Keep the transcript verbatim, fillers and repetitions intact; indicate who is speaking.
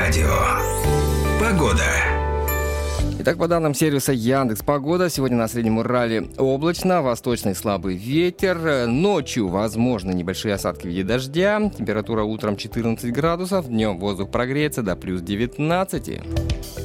Speaker 1: радио. Погода.
Speaker 2: Итак, по данным сервиса Яндекс.Погода, сегодня на Среднем Урале облачно, восточный слабый ветер, ночью возможны небольшие осадки в виде дождя, температура утром четырнадцать градусов, днем воздух прогреется до плюс девятнадцать.